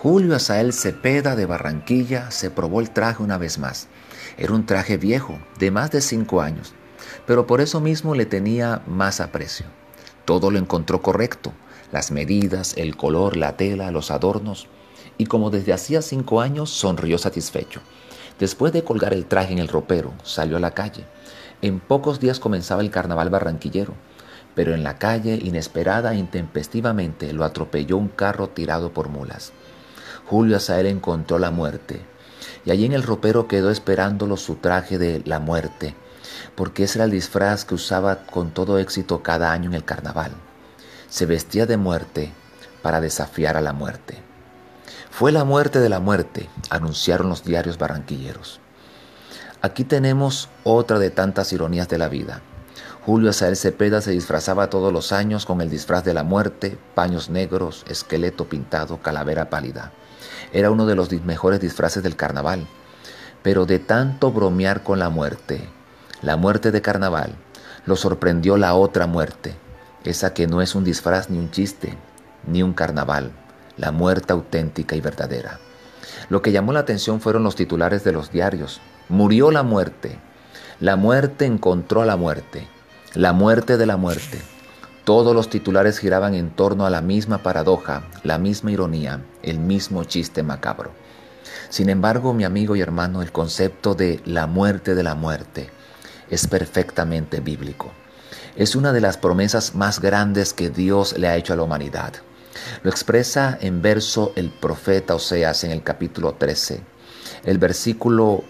Julio Asael Cepeda de Barranquilla se probó el traje una vez más. Era un traje viejo, de más de 5 años, pero por eso mismo le tenía más aprecio. Todo lo encontró correcto, las medidas, el color, la tela, los adornos, y como desde hacía 5 años sonrió satisfecho. Después de colgar el traje en el ropero, salió a la calle. En pocos días comenzaba el carnaval barranquillero, pero en la calle, inesperada e intempestivamente, lo atropelló un carro tirado por mulas. Julio Asael encontró la muerte, y allí en el ropero quedó esperándolo su traje de la muerte, porque ese era el disfraz que usaba con todo éxito cada año en el carnaval. Se vestía de muerte para desafiar a la muerte. Fue la muerte de la muerte, anunciaron los diarios barranquilleros. Aquí tenemos otra de tantas ironías de la vida. Julio Asael Cepeda se disfrazaba todos los años con el disfraz de la muerte, paños negros, esqueleto pintado, calavera pálida. Era uno de los mejores disfraces del carnaval. Pero de tanto bromear con la muerte de carnaval, lo sorprendió la otra muerte, esa que no es un disfraz ni un chiste, ni un carnaval, la muerte auténtica y verdadera. Lo que llamó la atención fueron los titulares de los diarios. Murió la muerte encontró a la muerte de la muerte. Todos los titulares giraban en torno a la misma paradoja, la misma ironía, el mismo chiste macabro. Sin embargo, mi amigo y hermano, el concepto de la muerte es perfectamente bíblico. Es una de las promesas más grandes que Dios le ha hecho a la humanidad. Lo expresa en verso el profeta Oseas en el capítulo 13. El versículo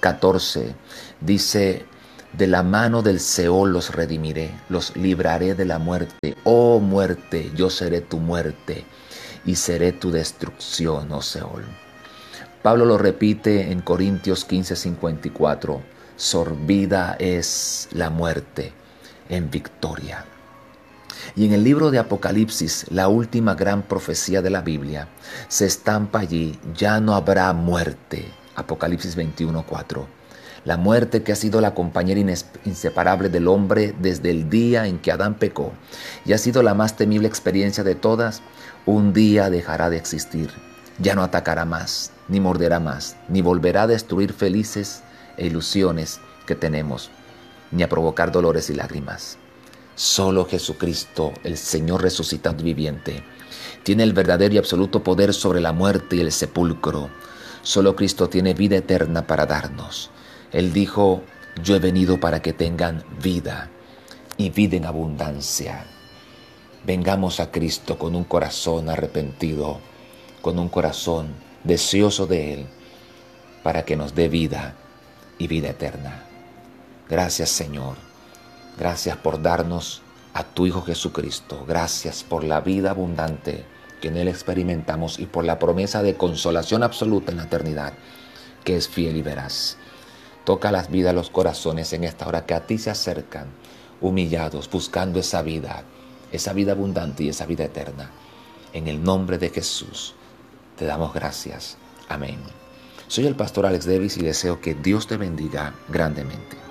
14 dice: de la mano del Seol los redimiré, los libraré de la muerte. Oh muerte, yo seré tu muerte y seré tu destrucción, oh Seol. Pablo lo repite en Corintios 15:54. Sorbida es la muerte en victoria. Y en el libro de Apocalipsis, la última gran profecía de la Biblia, se estampa allí: ya no habrá muerte. Apocalipsis 21:4. La muerte, que ha sido la compañera inseparable del hombre desde el día en que Adán pecó y ha sido la más temible experiencia de todas, un día dejará de existir. Ya no atacará más, ni morderá más, ni volverá a destruir felices e ilusiones que tenemos, ni a provocar dolores y lágrimas. Solo Jesucristo, el Señor resucitado y viviente, tiene el verdadero y absoluto poder sobre la muerte y el sepulcro. Solo Cristo tiene vida eterna para darnos. Él dijo: yo he venido para que tengan vida y vida en abundancia. Vengamos a Cristo con un corazón arrepentido, con un corazón deseoso de Él, para que nos dé vida y vida eterna. Gracias, Señor. Gracias por darnos a tu Hijo Jesucristo. Gracias por la vida abundante que en Él experimentamos y por la promesa de consolación absoluta en la eternidad, que es fiel y veraz. Toca las vidas, los corazones en esta hora que a ti se acercan, humillados, buscando esa vida abundante y esa vida eterna. En el nombre de Jesús te damos gracias. Amén. Soy el pastor Alex Davis y deseo que Dios te bendiga grandemente.